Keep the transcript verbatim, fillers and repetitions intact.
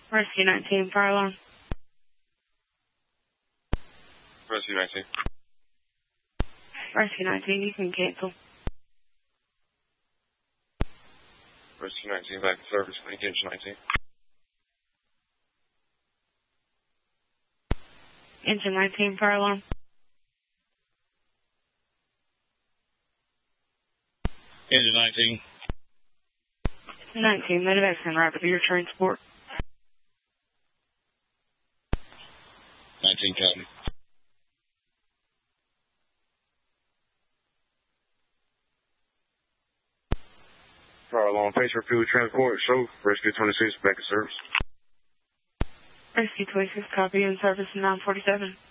Rescue nineteen, fire alarm. Rescue nineteen. Rescue nineteen, you can cancel. Rescue nineteen, back to service. Engage nineteen. Engine nineteen, fire alarm. Engine nineteen. nineteen, medevac and rapid for your transport. nineteen, copy. Fire alarm, face for field transport. Show Rescue twenty-six, back to service. Rescue twenty-six, copy in service nine forty-seven.